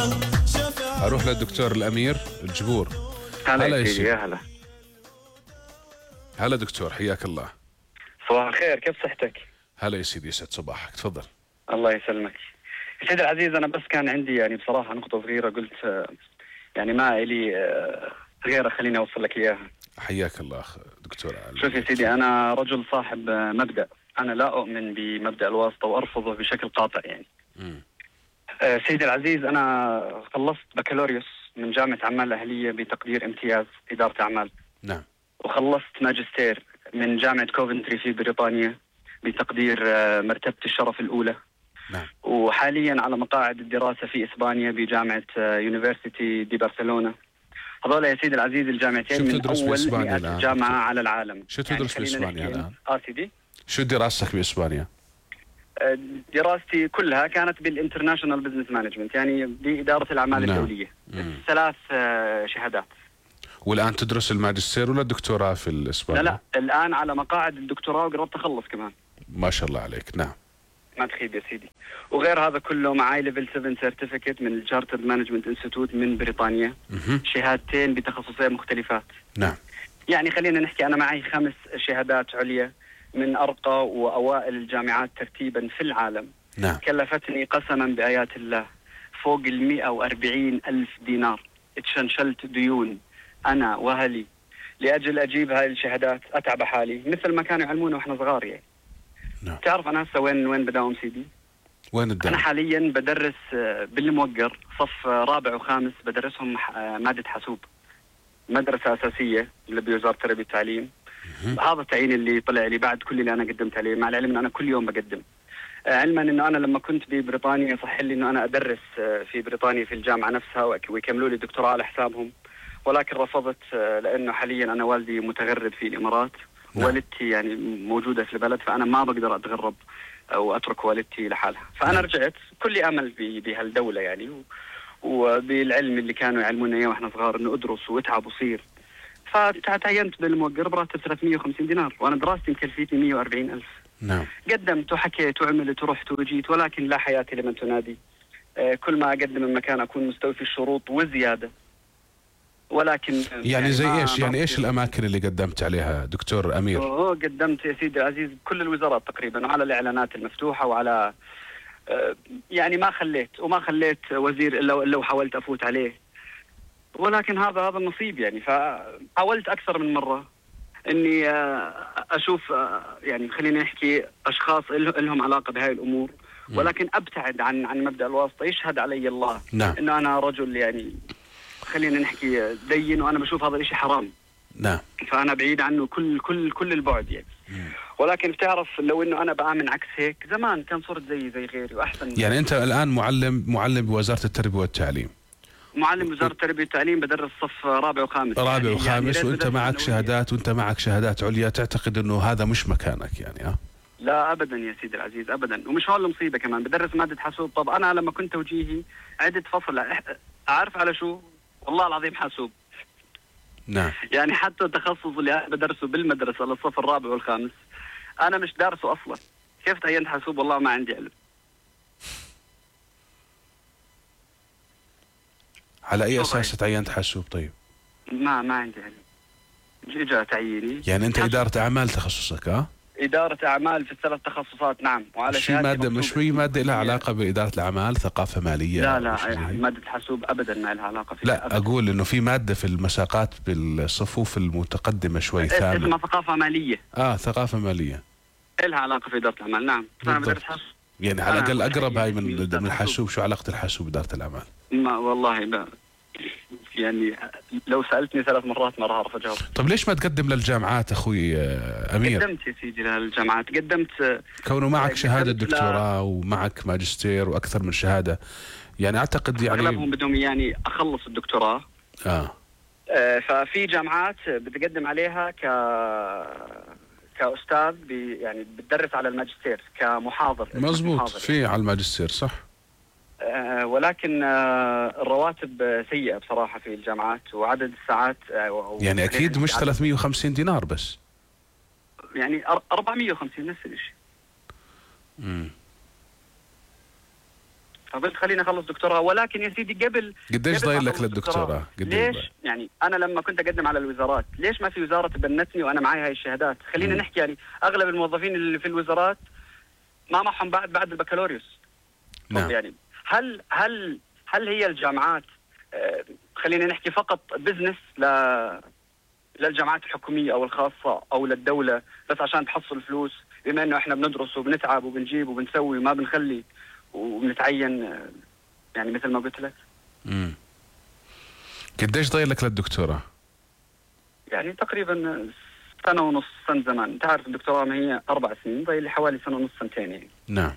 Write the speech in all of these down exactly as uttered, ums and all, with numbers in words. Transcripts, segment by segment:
اروح للدكتور الامير الجبور. هلا يا سيدي. يا هلا. هلا دكتور، حياك الله. صباح الخير، كيف صحتك؟ هلا يا سيدي، يسعد صباحك، تفضل. الله يسلمك. سيدي العزيز، انا بس كان عندي يعني بصراحه نقطه صغيره، قلت يعني ما الي غير خليني اوصل لك اياها. حياك الله دكتور. شوف يا سيدي، انا رجل صاحب مبدا، انا لا اؤمن بمبدا الواسطه وارفضه بشكل قاطع يعني. امم آه سيدي العزيز، انا خلصت بكالوريوس من جامعه عمان الاهليه بتقدير امتياز اداره اعمال. نعم. وخلصت ماجستير من جامعه كوفنتري في بريطانيا بتقدير آه مرتبه الشرف الاولى. نعم. وحاليا على مقاعد الدراسه في اسبانيا بجامعه يونيفرسيتي دي برشلونه. هذول يا سيدي العزيز الجامعتين من اول مئة جامعه على العالم. شو تدرس يعني باسبانيا الان؟ اه سيدي. شو دراستك باسبانيا؟ دراستي كلها كانت بالانترناشونال بزنس مانجمنت، يعني باداره الاعمال نعم. الدوليه. ثلاث شهادات. والان تدرس الماجستير ولا الدكتوراه في الاسبانيا؟ لا لا، الان على مقاعد الدكتوراه وقربت اخلص كمان. ما شاء الله عليك. نعم. ما تخيب يا سيدي. وغير هذا كله معي ليفل سبعة سيرتيفيكت من الشارترد مانجمنت انستيتوت من بريطانيا. مه. شهادتين بتخصصين مختلفات. نعم. يعني خلينا نحكي انا معي خمس شهادات عليا من ارقى واوائل الجامعات ترتيبا في العالم. نعم. كلفتني قسما بايات الله فوق ال مئة وأربعين ألف دينار. اتشنشلت ديون انا واهلي لاجل اجيب هاي الشهادات، اتعب حالي مثل ما كانوا يعلمونا واحنا صغار يعني. نعم. تعرف انا هسه وين وين بداوم سيدي؟ وين الدوام؟ انا حاليا بدرس بالموقر صف رابع وخامس، بدرسهم ماده حاسوب، مدرسه اساسيه اللي بوزاره التربيه والتعليم. هذا التعيين اللي طلع لي بعد كل اللي انا قدمت عليه، مع العلم ان انا كل يوم بقدم. علما انه انا لما كنت ببريطانيا يصح لي انه انا ادرس في بريطانيا في الجامعه نفسها ويكملوا لي الدكتوراه على حسابهم، ولكن رفضت لانه حاليا انا والدي متغرب في الامارات. نعم. والدتي يعني موجوده في البلد، فانا ما بقدر اتغرب او اترك والدتي لحالها، فانا نعم. رجعت كل امل بهالدوله يعني، وبالعلم اللي كانوا يعلمونا اياه واحنا صغار انه ادرس واتعب وصير. فتعينت بالموقر براتب ثلاثمئة وخمسين دينار، وانا دراستي مكلفتني مئة وأربعين ألف. نعم. قدمت وحكيت وعملت ورحت وجيت، ولكن لا حياه لمن تنادي. آه كل ما اقدم من مكان اكون مستوفي الشروط وزياده. ولكن يعني, يعني زي ايش؟ يعني ايش الاماكن اللي قدمت عليها دكتور امير؟ اوه قدمت يا سيدي العزيز كل الوزارات تقريبا، وعلى الاعلانات المفتوحه، وعلى آه يعني ما خليت وما خليت وزير الا لو حاولت افوت عليه. ولكن هذا هذا النصيب يعني. فحاولت اكثر من مره اني اشوف يعني خلينا نحكي اشخاص لهم علاقه بهاي الامور، ولكن ابتعد عن عن مبدا الواسطه. يشهد علي الله نعم. انه انا رجل يعني خلينا نحكي دين، وانا بشوف هذا الشيء حرام. نعم. فانا بعيد عنه كل كل كل البعد يعني. مم. ولكن بتعرف لو انه انا بآمن عكس هيك زمان كان صرت زي زي غيري واحسن. يعني انت الان معلم معلم بوزاره التربيه والتعليم؟ معلم وزاره التربيه والتعليم، بدرس صف رابع وخامس. رابع وخامس يعني وانت معك شهادات وانت معك شهادات عليا، تعتقد انه هذا مش مكانك يعني؟ ها؟ لا ابدا يا سيدي العزيز ابدا. ومش هون المصيبه، كمان بدرس ماده حاسوب. طب انا لما كنت توجيهي عدت فصل، اعرف على شو؟ والله العظيم حاسوب. نعم. يعني حتى التخصص اللي انا بدرسه بالمدرسه للصف الرابع والخامس انا مش دارسه اصلا. كيف تعينت حاسوب؟ والله ما عندي علم. على اي اساس تعينت حاسوب طيب؟ ما ما عندي علم. اجى تعييني. يعني انت اداره اعمال تخصصك؟ ها؟ اداره اعمال في الثلاث تخصصات. نعم. وعلى شيء ماده مش في ماده لها علاقه باداره الاعمال، ثقافه ماليه؟ لا لا يعني ماده حاسوب ابدا ما لها علاقه فيها. لا أبداً. اقول انه في ماده في المساقات بالصفوف المتقدمه شوي ثامنه اسمها ثقافه ماليه. اه ثقافه ماليه لها علاقه في اداره الاعمال. نعم. انا بدرس حاسوب يعني على الاقل اقرب هاي من من الحاسوب. شو علاقه الحاسوب باداره الاعمال؟ ما والله ما يعني لو سالتني ثلاث مرات ما راح اعرف اجاوب. طيب ليش ما تقدم للجامعات اخوي امير؟ قدمت يا سيدي للجامعات، قدمت كونه معك شهاده دكتوراه ومعك ماجستير واكثر من شهاده، يعني اعتقد يعني اغلبهم بدهم يعني اخلص الدكتوراه. اه, آه ففي جامعات بتقدم عليها ك كاستاذ بي يعني بتدرس على الماجستير كمحاضر. مزبوط. في على الماجستير صح. آه ولكن آه الرواتب سيئة بصراحة في الجامعات، وعدد الساعات آه يعني أكيد مش ثلاثمئة وخمسين دينار بس، يعني أربعمئة وخمسين نفس الشيء. امم ف فقلت خليني اخلص دكتوراه. ولكن يا سيدي قبل قديش قبل ضايل ما لك أخلص للدكتوراه؟ قديش ليش ضايل؟ يعني انا لما كنت اقدم على الوزارات ليش ما في وزاره تبنتني وانا معي هاي الشهادات؟ خلينا مم. نحكي يعني اغلب الموظفين اللي في الوزارات ما معهم بعد بعد البكالوريوس. نعم. يعني هل هل هل هي الجامعات آه خلينا نحكي فقط بزنس ل للجامعات الحكوميه او الخاصه او للدوله بس عشان تحصل فلوس، بما انه احنا بندرس وبنتعب وبنجيب وبنسوي وما بنخلي وبنتعين آه يعني مثل ما قلت لك. امم قديش ضايل لك للدكتوراه؟ يعني تقريبا سنه ونص سنه زمان، انت عارف الدكتوراه ما هي اربع سنين، ضايل لي حوالي سنه ونص سنتين يعني. نعم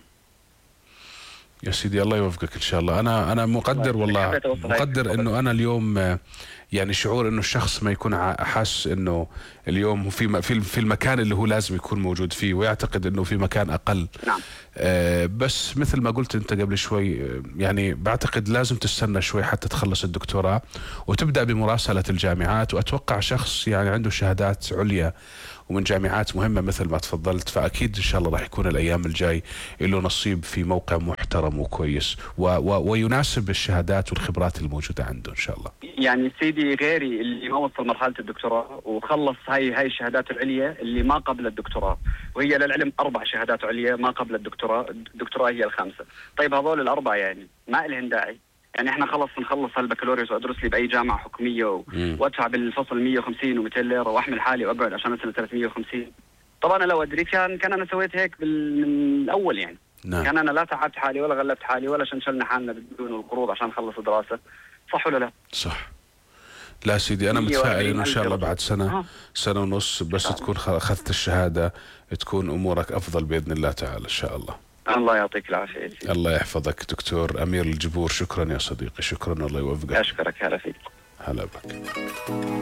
يا سيدي الله يوفقك ان شاء الله. انا انا مقدر والله، مقدر انه انا اليوم يعني شعور انه الشخص ما يكون حاس انه اليوم في في في المكان اللي هو لازم يكون موجود فيه ويعتقد انه في مكان اقل. نعم. آه بس مثل ما قلت انت قبل شوي، يعني بعتقد لازم تستنى شوي حتى تخلص الدكتوراه وتبدا بمراسله الجامعات، واتوقع شخص يعني عنده شهادات عليا ومن جامعات مهمة مثل ما تفضلت، فأكيد إن شاء الله راح يكون الأيام الجاي له نصيب في موقع محترم وكويس و و ويناسب الشهادات والخبرات الموجودة عنده إن شاء الله. يعني سيدي غيري اللي ما وصل مرحلة الدكتوراه وخلص هاي هاي الشهادات العليا اللي ما قبل الدكتوراه، وهي للعلم أربع شهادات عليا ما قبل الدكتوراه، الدكتوراه هي الخامسة. طيب هذول الأربعة يعني ما لهن داعي، يعني احنا خلص نخلص هالبكالوريوس وادرس لي باي جامعه حكوميه و... وادفع بالفصل مية وخمسين ومئتين ليره واحمل حالي واقعد عشان اسنه ثلاثمية وخمسين. طبعا انا لو ادري كان كان انا سويت هيك بال... من الاول يعني. نعم. كان انا لا تعبت حالي ولا غلبت حالي ولا شنشلنا حالنا بالديون والقروض عشان نخلص الدراسه، صح ولا لا؟ صح. لا سيدي انا متفائل انه ان شاء الله بعد سنه آه. سنه ونص بس تكون اخذت الشهاده تكون امورك افضل باذن الله تعالى ان شاء الله. الله يعطيك العافية. الله يحفظك دكتور أمير الجبور، شكرا يا صديقي، شكرا الله يوفقك. أشكرك، هلا فيك. هلا بك.